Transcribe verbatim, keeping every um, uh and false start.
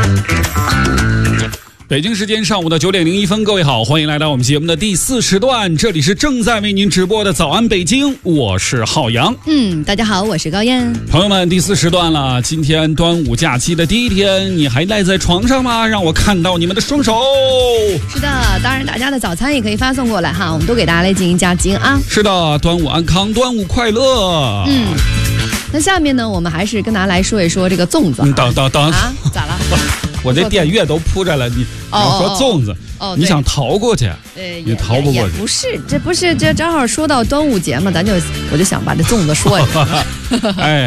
北京时间上午的九点零一分，各位好，欢迎来到我们节目的第四时段，这里是正在为您直播的早安北京，我是浩洋。 嗯，大家好，我是高燕。 朋友们，第四时段了，今天端午假期的第一天，你还赖在床上吗？让我看到你们的双手。 是的，当然大家的早餐也可以发送过来哈，我们都给大家来进行加精啊。 是的，端午安康，端午快乐。 嗯，那下面呢，我们还是跟大家来说一说这个粽子、啊。 嗯，等等等啊，咋了？ 我这电乐都铺着了，你要说粽子， 哦哦、 你想逃过去， 呃， 你逃不过去。 不是，这不是这正好说到端午节嘛，咱就我就想把这粽子说一下。 哎。